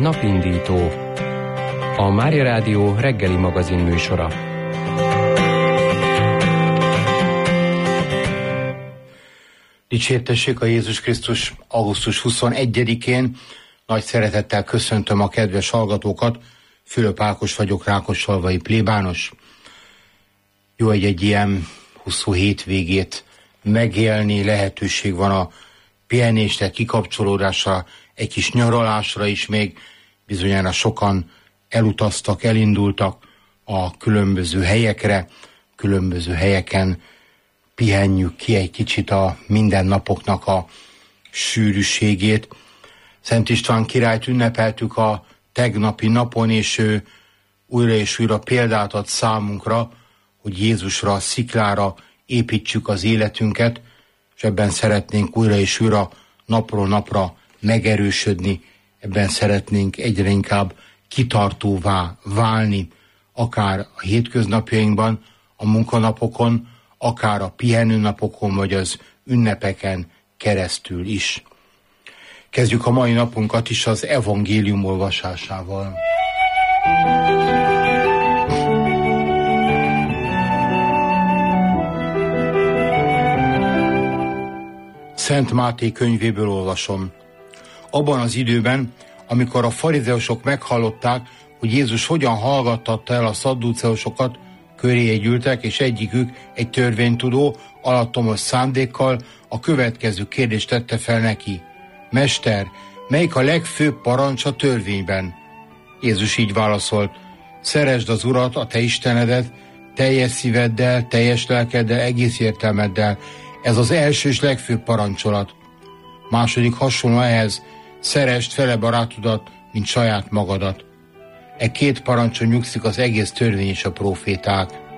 Napindító, a Mária Rádió reggeli magazin műsora. Dicsértessék a Jézus Krisztus. Augusztus 21-én nagy szeretettel köszöntöm a kedves hallgatókat. Fülöp Ákos vagyok, rákosalvai plébános. Jó, egy ilyen 27 végét megélni, lehetőség van a pihenésre, kikapcsolódásra, egy kis nyaralásra is még. Bizonyára sokan elutaztak, elindultak a különböző helyekre, különböző helyeken pihenjük ki egy kicsit a mindennapoknak a sűrűségét. Szent István királyt ünnepeltük a tegnapi napon, és ő újra és újra példát ad számunkra, hogy Jézusra, a sziklára építsük az életünket, és ebben szeretnénk újra és újra napról napra megerősödni, ebben szeretnénk egyre inkább kitartóvá válni, akár a hétköznapjainkban, a munkanapokon, akár a pihenőnapokon, vagy az ünnepeken keresztül is. Kezdjük a mai napunkat is az evangélium olvasásával. Szent Máté könyvéből olvasom. Abban az időben, amikor a farizeusok meghallották, hogy Jézus hogyan hallgattatta el a szadduceusokat, köréje gyűltek, és egyikük, egy törvénytudó, alattomos szándékkal a következő kérdést tette fel neki. Mester, melyik a legfőbb parancs a törvényben? Jézus így válaszolt. Szeresd az Urat, a te Istenedet, teljes szíveddel, teljes lelkeddel, egész értelmeddel. Ez az első és legfőbb parancsolat. Második hasonló ehhez, szeresd fele barátodat, mint saját magadat. E két parancson nyugszik az egész törvény és a próféták.